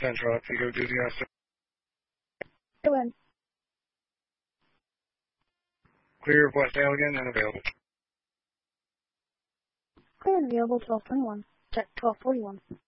Central, Vigo duty officer. Go in. Clear of West Allegan and available. Clear and available 1221. Check 1241.